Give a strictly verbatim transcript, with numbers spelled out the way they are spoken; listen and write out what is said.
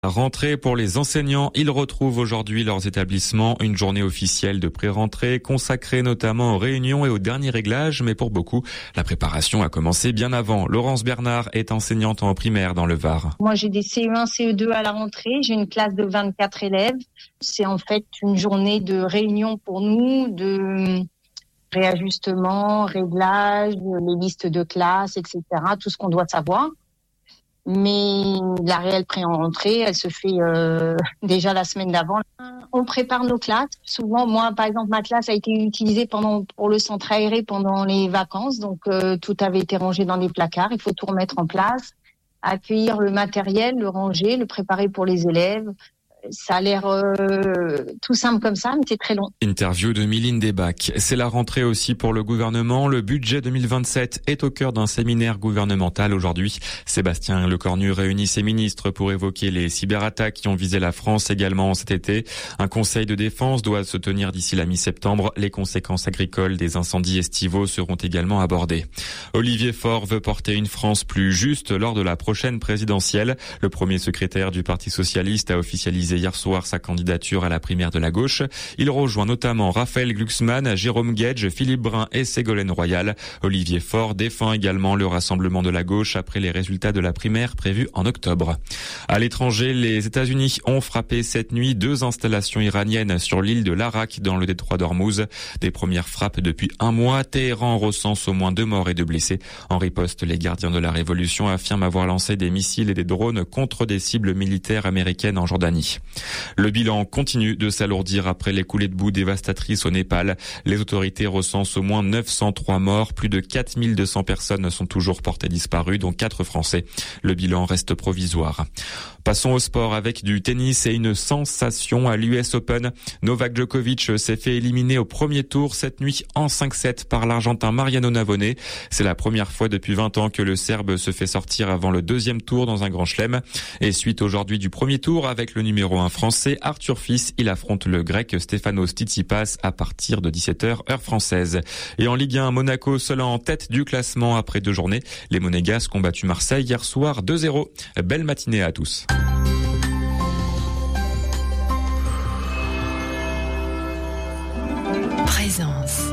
Rentrée pour les enseignants, ils retrouvent aujourd'hui leurs établissements, une journée officielle de pré-rentrée consacrée notamment aux réunions et aux derniers réglages, mais pour beaucoup, la préparation a commencé bien avant. Laurence Bernard est enseignante en primaire dans le Var. Moi j'ai des C E un, C E deux à la rentrée, j'ai une classe de vingt-quatre élèves. C'est en fait une journée de réunion pour nous, de réajustement, réglage, les listes de classe, et cetera, tout ce qu'on doit savoir. Mais la réelle pré-rentrée, elle se fait euh, déjà la semaine d'avant. On prépare nos classes. Souvent, moi, par exemple, ma classe a été utilisée pendant pour le centre aéré pendant les vacances, donc euh, tout avait été rangé dans des placards. Il faut tout remettre en place, accueillir le matériel, le ranger, le préparer pour les élèves. Ça a l'air euh, tout simple comme ça, mais c'est très long. Interview de Mylène Desbacs. C'est la rentrée aussi pour le gouvernement. Le budget deux mille vingt-sept est au cœur d'un séminaire gouvernemental aujourd'hui. Sébastien Lecornu réunit ses ministres pour évoquer les cyberattaques qui ont visé la France également cet été. Un conseil de défense doit se tenir d'ici la mi-septembre. Les conséquences agricoles des incendies estivaux seront également abordées. Olivier Faure veut porter une France plus juste lors de la prochaine présidentielle. Le premier secrétaire du Parti socialiste a officialisé hier soir sa candidature à la primaire de la gauche. Il rejoint notamment Raphaël Glucksmann, Jérôme Guedj, Philippe Brun et Ségolène Royal. Olivier Faure défend également le rassemblement de la gauche après les résultats de la primaire prévue en octobre. À l'étranger, les États-Unis ont frappé cette nuit deux installations iraniennes sur l'île de l'Arak dans le détroit d'Ormuz. Des premières frappes depuis un mois. Téhéran recense au moins deux morts et deux blessés. En riposte, les gardiens de la révolution affirment avoir lancé des missiles et des drones contre des cibles militaires américaines en Jordanie. Le bilan continue de s'alourdir après les coulées de boue dévastatrices au Népal. Les autorités recensent au moins neuf cent trois morts. Plus de quatre mille deux cents personnes sont toujours portées disparues, dont quatre Français. Le bilan reste provisoire. Passons au sport avec du tennis et une sensation à l'U S Open. Novak Djokovic s'est fait éliminer au premier tour cette nuit en cinq sept par l'Argentin Mariano Navone. C'est la première fois depuis vingt ans que le Serbe se fait sortir avant le deuxième tour dans un grand chelem. Et suite aujourd'hui du premier tour avec le numéro un français Arthur Fils, il affronte le grec Stefanos Tsitsipas à partir de dix-sept heures heure française. Et en Ligue un, Monaco seul en tête du classement après deux journées. Les Monégasques ont battu Marseille hier soir deux zéro. Belle matinée à tous. Présence.